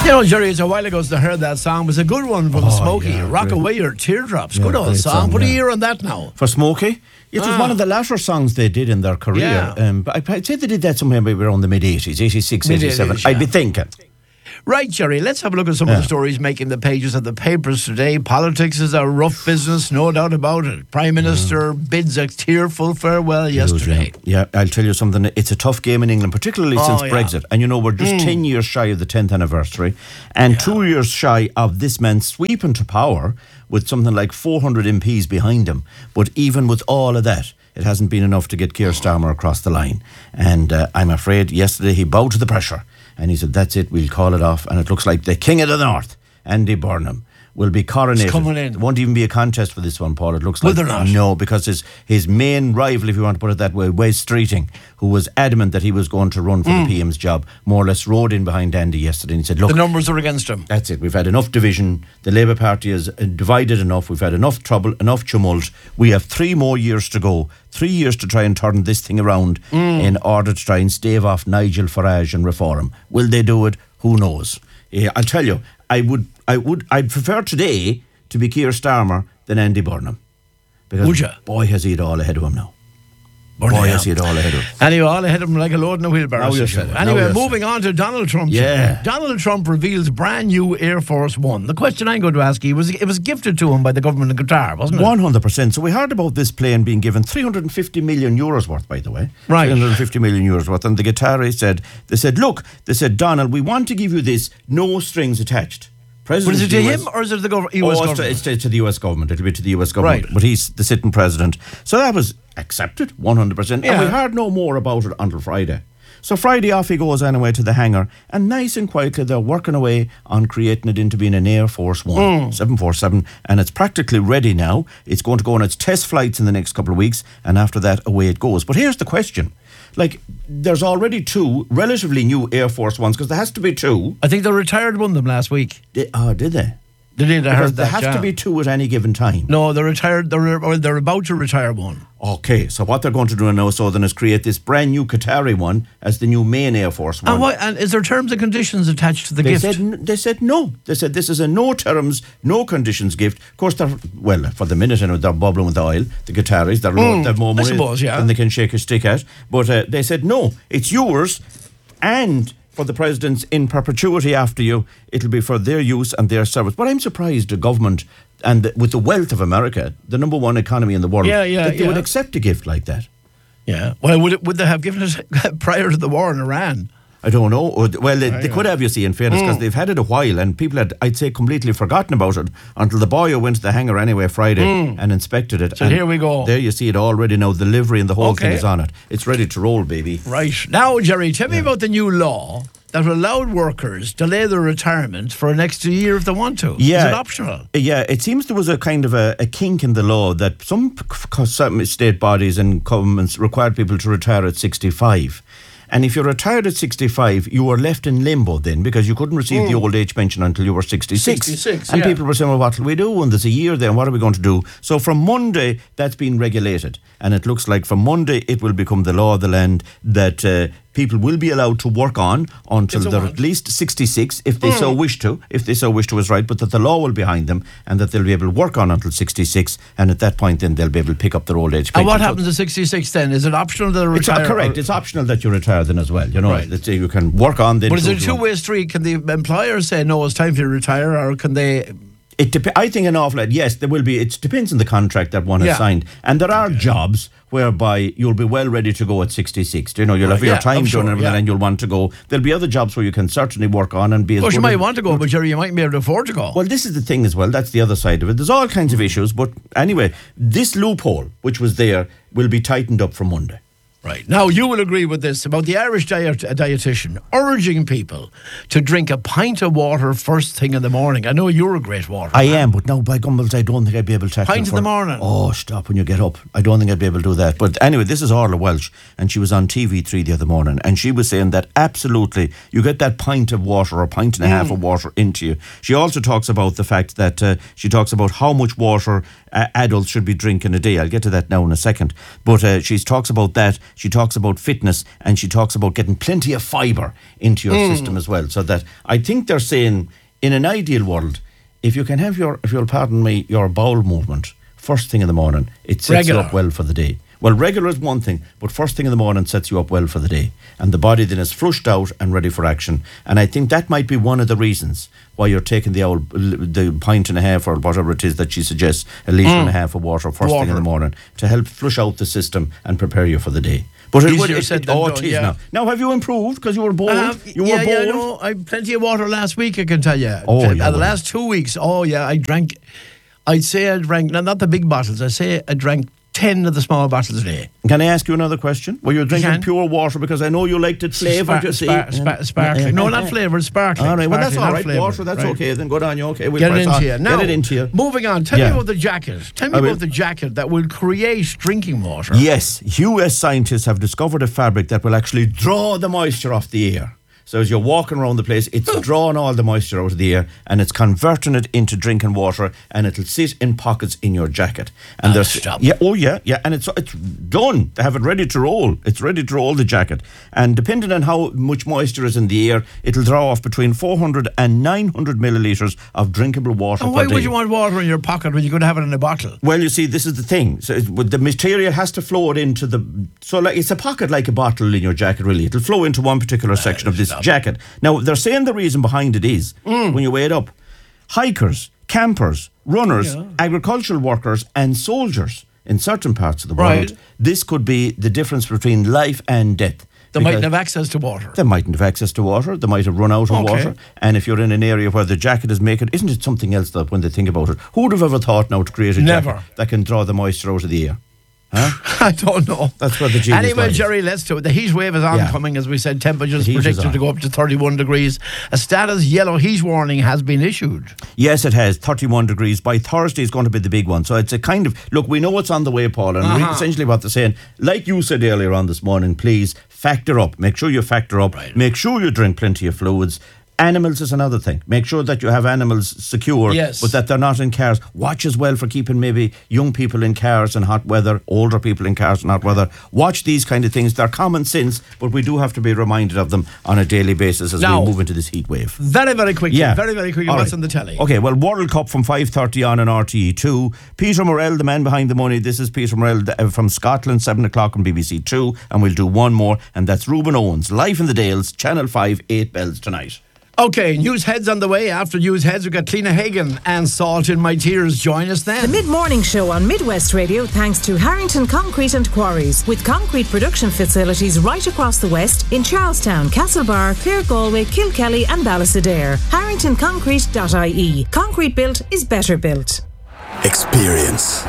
You know, Jerry, it's a while ago since I heard that song. It was a good one from Smokey. Yeah, Rock great. Away Your Teardrops. Yeah, Good old great song. Put a yeah. year on that now. For Smokey? It was one of the latter songs they did in their career. Yeah. But I'd say they did that somewhere maybe around the mid-80s, 86, 87. Mid-eighties, yeah. I'd be thinking. Right, Jerry, let's have a look at some of the stories making the pages of the papers today. Politics is a rough business, no doubt about it. Prime Minister bids a tearful farewell yesterday. Yeah, I'll tell you something. It's a tough game in England, particularly since Brexit. And you know, we're just 10 years shy of the 10th anniversary and 2 years shy of this man sweeping to power with something like 400 MPs behind him. But even with all of that, it hasn't been enough to get Keir Starmer across the line. And I'm afraid yesterday he bowed to the pressure. And he said, that's it, we'll call it off. And it looks like the King of the North, Andy Burnham, will be coronated. It's coming in. There won't even be a contest for this one, Paul. It looks Will like. there not? No, because his main rival, if you want to put it that way, Wes Streeting, who was adamant that he was going to run for the PM's job, more or less rode in behind Andy yesterday. And he said, look, The numbers are against him. that's it. We've had enough division. The Labour Party is divided enough. We've had enough trouble, enough tumult. We have 3 more years to go. 3 years to try and turn this thing around in order to try and stave off Nigel Farage and reform. Will they do it? Who knows? I'll tell you, I'd prefer today to be Keir Starmer than Andy Burnham. Because Would you? boy, has he it all ahead of him now. Burnham. Boy, has he it all ahead of him. Anyway, all ahead of him like a load in a wheelbarrow. Now you said it. Now Anyway, you moving on to Donald Trump. Yeah. Donald Trump reveals brand new Air Force One. The question I'm going to ask you was, it was gifted to him by the government of Qatar, wasn't it? 100%. So we heard about this plane being given 350 million euros worth, by the way. Right. 350 million euros worth. And the Qataris said, Donald, we want to give you this, no strings attached. But is it to him or is it to the US government? It's to the US government. It'll be to the US government. Right. But he's the sitting president. So that was accepted, 100%. Yeah. And we heard no more about it until Friday. So Friday off he goes anyway to the hangar, and nice and quietly they're working away on creating it into being an Air Force One, 747, and it's practically ready now. It's going to go on its test flights in the next couple of weeks, and after that away it goes. But here's the question. Like, there's already 2 relatively new Air Force Ones, because there has to be 2. I think they retired one of them last week. Did they? They did, I Because heard there that. have to be 2 at any given time. No, they retired. They're about to retire one. Okay, so what they're going to do now, so then, is create this brand new Qatari one as the new main Air Force One. And is there terms and conditions attached to the They gift? said no. They said this is a no terms, no conditions gift. Of course, for the minute, they're bubbling with oil. The Qataris, they have more money than they can shake a stick at. But they said no, it's yours, and for the presidents in perpetuity after you, it'll be for their use and their service. But I'm surprised the government, and with the wealth of America, the number 1 economy in the world, that they would accept a gift like that. Yeah. Well, would they have given it prior to the war in Iran? I don't know. Well, they could have, you see, in fairness, because they've had it a while, and people had, I'd say, completely forgotten about it until the boy went to the hangar anyway Friday and inspected it. So and here we go. There you see it already now. The livery and the whole thing is on it. It's ready to roll, baby. Right. Now, Jerry, tell me about the new law that allowed workers delay their retirement for an extra year if they want to. Yeah. Is it optional? Yeah, it seems there was a kind of a kink in the law that some state bodies and governments required people to retire at 65. And if you're retired at 65, you were left in limbo then, because you couldn't receive the old age pension until you were 66. And people were saying, well, what will we do? And there's a year there, and what are we going to do? So from Monday, that's been regulated. And it looks like from Monday, it will become the law of the land that people will be allowed to work on until they're at least 66, if they so wish to. If they so wish to is right, but that the law will be behind them and that they'll be able to work on until 66, and at that point then they'll be able to pick up their old age pension. And what happens at 66 then? Is it optional that they retire? Correct. It's optional that you retire then as well. You know, Right. let's say you can work on then. But is it a two-way street? Can the employer say, no, it's time for you to retire, or can they... I think an awful lot. Yes, there will be. It depends on the contract that one has signed, and there are jobs whereby you'll be well ready to go at 66. You know, you'll have your time done and everything, and you'll want to go. There'll be other jobs where you can certainly work on and be. Of course, you might want to go, but Jerry, you might be able to afford to go. Well, this is the thing as well. That's the other side of it. There's all kinds of issues, but anyway, this loophole which was there will be tightened up from Monday. Right. Now, you will agree with this about the Irish dietitian urging people to drink a pint of water first thing in the morning. I know you're a great water I man. am, but now by gumballs, I don't think I'd be able to tackle Pint in the morning. Oh, stop when you get up. I don't think I'd be able to do that. But anyway, this is Orla Welsh, and she was on TV3 the other morning, and she was saying that absolutely, you get that pint of water or pint and a half of water into you. She also talks about the fact that she talks about how much water adults should be drinking a day. I'll get to that now in a second. But she talks about that, she talks about fitness, and she talks about getting plenty of fibre into your system as well. So that I think they're saying, in an ideal world, if you can have if you'll pardon me, your bowel movement first thing in the morning, it sets you up well for the day. Well, regular is one thing, but first thing in the morning sets you up well for the day. And the body then is flushed out and ready for action. And I think that might be one of the reasons why you're taking the pint and a half or whatever it is that she suggests, a litre and a half of water first thing in the morning to help flush out the system and prepare you for the day. But it is now. Now, have you improved? Because you were bold. I know. I had plenty of water last week, I can tell you. The last 2 weeks, I drank, not the big bottles, I drank 10 of the small bottles a day. Can I ask you another question? Were you drinking pure water? Because I know you liked it flavoured, sparkling. No, not flavoured, sparkling. All right, well, that's all right. Water, that's okay. Then go down, you okay. We'll get it into you. Now, get it into you. Moving on, tell me about the jacket. Tell me about the jacket that will create drinking water. Yes, US scientists have discovered a fabric that will actually draw the moisture off the air. So as you're walking around the place, it's drawing all the moisture out of the air and it's converting it into drinking water, and it'll sit in pockets in your jacket. And and it's done. They have it ready to roll. It's ready to roll, the jacket. And depending on how much moisture is in the air, it'll draw off between 400 and 900 millilitres of drinkable water per day. Why would you want water in your pocket when you could have it in a bottle? Well, you see, this is the thing. So the material has to flow it into it's a pocket like a bottle in your jacket, really. It'll flow into one particular section of this jacket. Now, they're saying the reason behind it is, when you weigh it up, hikers, campers, runners, agricultural workers and soldiers in certain parts of the world, this could be the difference between life and death. They mightn't have access to water. They mightn't have access to water. They might have run out of water. And if you're in an area where the jacket is making, isn't it something else that when they think about it, who would have ever thought now to create a jacket that can draw the moisture out of the air? Huh? I don't know. That's what the genius Anyway, Jerry, let's do it. The heat wave is oncoming, as we said. Temperatures predicted to go up to 31 degrees. A status yellow heat warning has been issued. Yes, it has. 31 degrees. By Thursday is going to be the big one. So it's a kind of, look, we know what's on the way, Paul, and essentially what they're saying, like you said earlier on this morning, please factor up. Make sure you factor up. Right. Make sure you drink plenty of fluids. Animals is another thing. Make sure that you have animals secure, but that they're not in cars. Watch as well for keeping maybe young people in cars in hot weather, older people in cars in hot weather. Watch these kind of things. They're common sense, but we do have to be reminded of them on a daily basis as we move into this heat wave. Very, very quickly. Very, very quickly. What's on the telly? Okay, well, World Cup from 5:30 on RTE2. Peter Morel, the man behind the money. This is Peter Morel from Scotland, 7 o'clock on BBC 2. And we'll do one more, and that's Reuben Owens, Life in the Dales, Channel 5, 8 bells tonight. Okay, News Heads on the way. After News Heads, we've got Cliona Hagan and Salt in My Tears. Join us then. The Mid-Morning Show on Midwest Radio, thanks to Harrington Concrete and Quarries, with concrete production facilities right across the West in Charlestown, Castlebar, Clare, Galway, Kilkelly and Ballysadare. HarringtonConcrete.ie. Concrete built is better built. Experience.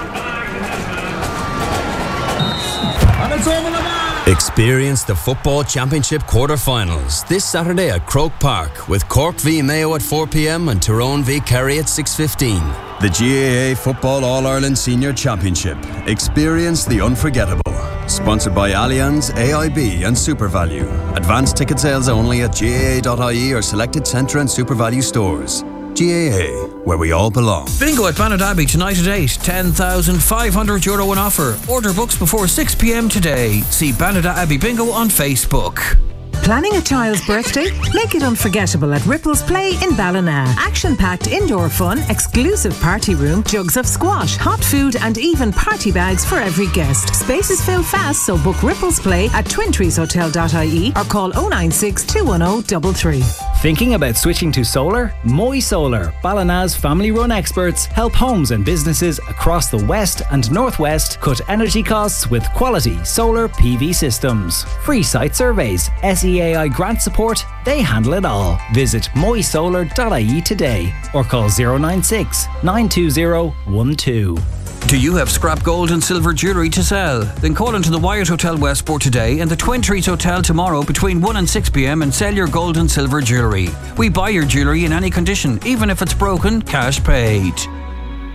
Experience the Football Championship quarter-finals this Saturday at Croke Park with Cork v Mayo at 4 p.m. and Tyrone v Kerry at 6:15. The GAA Football All-Ireland Senior Championship. Experience the unforgettable. Sponsored by Allianz, AIB and SuperValue. Advanced ticket sales only at GAA.ie or selected Centre and SuperValue stores. GAA, where we all belong. Bingo at Bannock tonight at 8. €10,500 in offer. Order books before 6 p.m. today. See Bannock Abbey Bingo on Facebook. Planning a child's birthday? Make it unforgettable at Ripples Play in Ballina. Action-packed indoor fun, exclusive party room, jugs of squash, hot food and even party bags for every guest. Spaces fill fast, so book Ripples Play at twintreeshotel.ie or call 096 210 33. Thinking about switching to solar? Moy Solar, Ballina's family-run experts, help homes and businesses across the West and Northwest cut energy costs with quality solar PV systems. Free site surveys, SEAI grant support, they handle it all. Visit moysolar.ie today or call 096 920 12. Do you have scrap gold and silver jewellery to sell? Then call into the Wyatt Hotel Westport today and the Twin Trees Hotel tomorrow between 1 and 6 p.m. and sell your gold and silver jewellery. We buy your jewellery in any condition, even if it's broken, cash paid.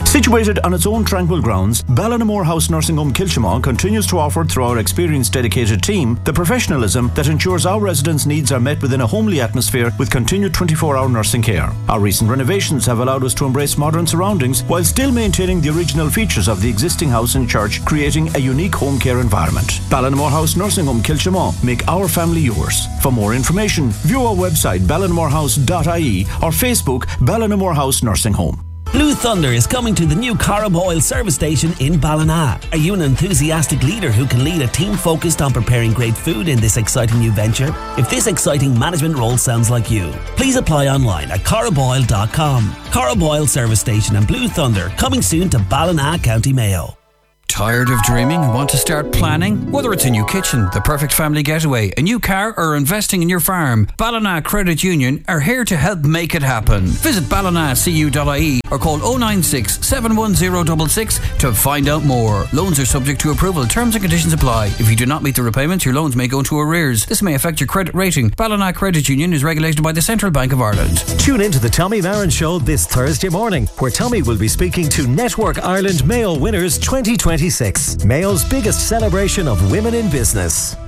Situated on its own tranquil grounds, Ballinamore House Nursing Home Kilchimau continues to offer, through our experienced dedicated team, the professionalism that ensures our residents' needs are met within a homely atmosphere with continued 24-hour nursing care. Our recent renovations have allowed us to embrace modern surroundings while still maintaining the original features of the existing house and church, creating a unique home care environment. Ballinamore House Nursing Home Kilchimau. Make our family yours. For more information, view our website ballinamorehouse.ie or Facebook Ballinamore House Nursing Home. Blue Thunder is coming to the new Corrib Oil service station in Ballina. Are you an enthusiastic leader who can lead a team focused on preparing great food in this exciting new venture? If this exciting management role sounds like you, please apply online at corriboil.com. Corrib Oil service station and Blue Thunder coming soon to Ballina, County Mayo. Tired of dreaming and want to start planning? Whether it's a new kitchen, the perfect family getaway, a new car, or investing in your farm, Ballina Credit Union are here to help make it happen. Visit ballinacu.ie or call 096 710 66 to find out more. Loans are subject to approval. Terms and conditions apply. If you do not meet the repayments, your loans may go into arrears. This may affect your credit rating. Ballina Credit Union is regulated by the Central Bank of Ireland. Tune in to the Tommy Marin Show this Thursday morning, where Tommy will be speaking to Network Ireland Mayo Winners 2026, Mayo's biggest celebration of women in business.